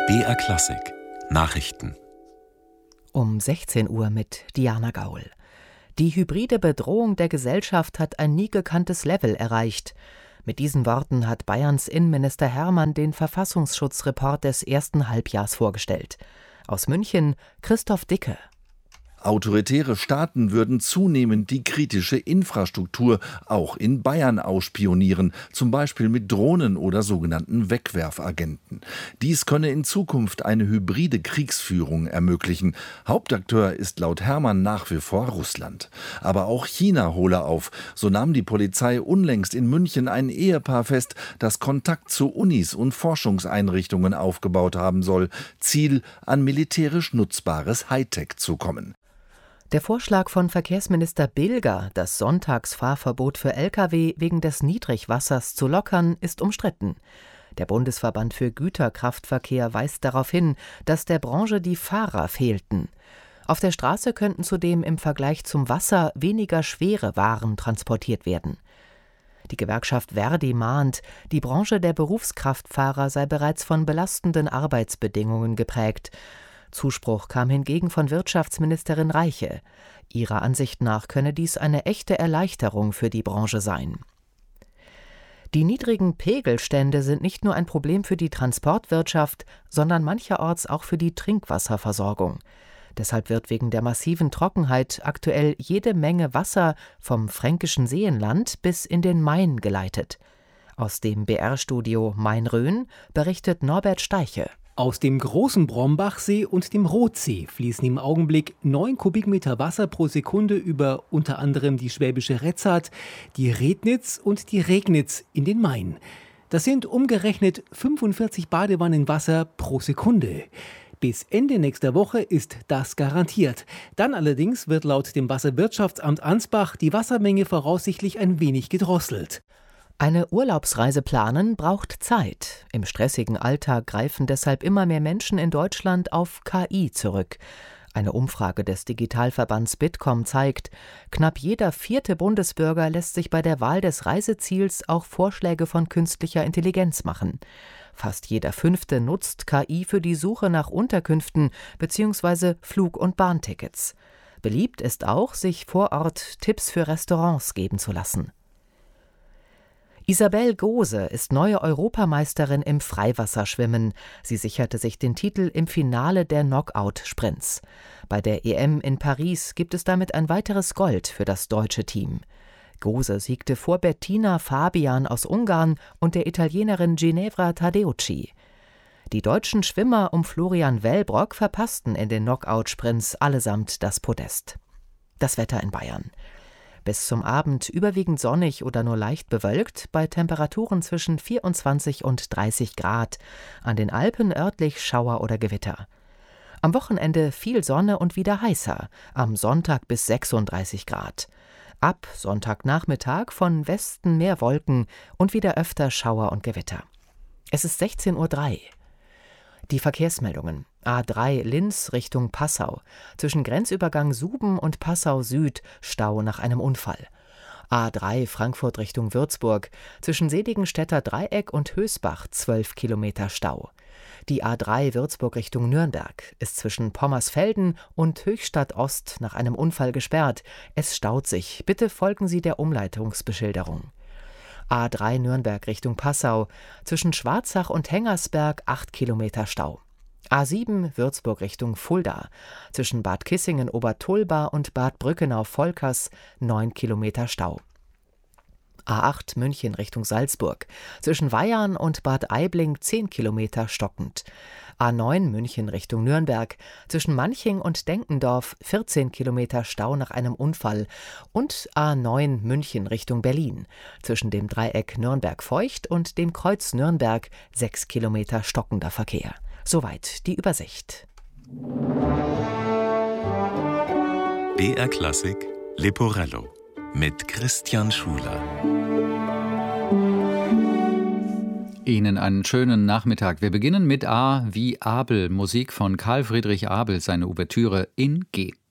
BR Klassik Nachrichten Um 16 Uhr mit Diana Gaul. Die hybride Bedrohung der Gesellschaft hat ein nie gekanntes Level erreicht. Mit diesen Worten hat Bayerns Innenminister Hermann den Verfassungsschutzreport des ersten Halbjahrs vorgestellt. Aus München Christoph Dicke. Autoritäre Staaten würden zunehmend die kritische Infrastruktur auch in Bayern ausspionieren, zum Beispiel mit Drohnen oder sogenannten Wegwerfagenten. Dies könne in Zukunft eine hybride Kriegsführung ermöglichen. Hauptakteur ist laut Hermann nach wie vor Russland. Aber auch China hole auf. So nahm die Polizei unlängst in München ein Ehepaar fest, das Kontakt zu Unis und Forschungseinrichtungen aufgebaut haben soll. Ziel, an militärisch nutzbares Hightech zu kommen. Der Vorschlag von Verkehrsminister Bilger, das Sonntagsfahrverbot für Lkw wegen des Niedrigwassers zu lockern, ist umstritten. Der Bundesverband für Güterkraftverkehr weist darauf hin, dass der Branche die Fahrer fehlten. Auf der Straße könnten zudem im Vergleich zum Wasser weniger schwere Waren transportiert werden. Die Gewerkschaft ver.di mahnt, die Branche der Berufskraftfahrer sei bereits von belastenden Arbeitsbedingungen geprägt. Zuspruch kam hingegen von Wirtschaftsministerin Reiche. Ihrer Ansicht nach könne dies eine echte Erleichterung für die Branche sein. Die niedrigen Pegelstände sind nicht nur ein Problem für die Transportwirtschaft, sondern mancherorts auch für die Trinkwasserversorgung. Deshalb wird wegen der massiven Trockenheit aktuell jede Menge Wasser vom fränkischen Seenland bis in den Main geleitet. Aus dem BR-Studio Main-Rhön berichtet Norbert Steiche. Aus dem großen Brombachsee und dem Rothsee fließen im Augenblick 9 Kubikmeter Wasser pro Sekunde über unter anderem die Schwäbische Retzart, die Rednitz und die Regnitz in den Main. Das sind umgerechnet 45 Badewannen Wasser pro Sekunde. Bis Ende nächster Woche ist das garantiert. Dann allerdings wird laut dem Wasserwirtschaftsamt Ansbach die Wassermenge voraussichtlich ein wenig gedrosselt. Eine Urlaubsreise planen braucht Zeit. Im stressigen Alltag greifen deshalb immer mehr Menschen in Deutschland auf KI zurück. Eine Umfrage des Digitalverbands Bitkom zeigt, knapp jeder 4. Bundesbürger lässt sich bei der Wahl des Reiseziels auch Vorschläge von künstlicher Intelligenz machen. Fast jeder 5. nutzt KI für die Suche nach Unterkünften bzw. Flug- und Bahntickets. Beliebt ist auch, sich vor Ort Tipps für Restaurants geben zu lassen. Isabel Gose ist neue Europameisterin im Freiwasserschwimmen. Sie sicherte sich den Titel im Finale der Knockout-Sprints. Bei der EM in Paris gibt es damit ein weiteres Gold für das deutsche Team. Gose siegte vor Bettina Fabian aus Ungarn und der Italienerin Ginevra Tadeucci. Die deutschen Schwimmer um Florian Wellbrock verpassten in den Knockout-Sprints allesamt das Podest. Das Wetter in Bayern. Bis zum Abend überwiegend sonnig oder nur leicht bewölkt, bei Temperaturen zwischen 24 und 30 Grad. An den Alpen örtlich Schauer oder Gewitter. Am Wochenende viel Sonne und wieder heißer, am Sonntag bis 36 Grad. Ab Sonntagnachmittag von Westen mehr Wolken und wieder öfter Schauer und Gewitter. Es ist 16:03 Uhr. Die Verkehrsmeldungen. A3 Linz Richtung Passau. Zwischen Grenzübergang Suben und Passau Süd Stau nach einem Unfall. A3 Frankfurt Richtung Würzburg. Zwischen Seligenstädter Dreieck und Hösbach 12 Kilometer Stau. Die A3 Würzburg Richtung Nürnberg ist zwischen Pommersfelden und Höchstadt Ost nach einem Unfall gesperrt. Es staut sich. Bitte folgen Sie der Umleitungsbeschilderung. A3 Nürnberg Richtung Passau. Zwischen Schwarzach und Hengersberg 8 Kilometer Stau. A7 Würzburg Richtung Fulda. Zwischen Bad Kissingen-Obertulba und Bad Brückenau-Volkers 9 Kilometer Stau. A8 München Richtung Salzburg. Zwischen Weyarn und Bad Aibling 10 Kilometer stockend. A9 München Richtung Nürnberg. Zwischen Manching und Denkendorf 14 Kilometer Stau nach einem Unfall. Und A9 München Richtung Berlin. Zwischen dem Dreieck Nürnberg-Feucht und dem Kreuz Nürnberg 6 Kilometer stockender Verkehr. Soweit die Übersicht. BR Klassik Leporello mit Christian Schuler. Ihnen einen schönen Nachmittag. Wir beginnen mit A wie Abel, Musik von Karl Friedrich Abel, seine Ouvertüre in G.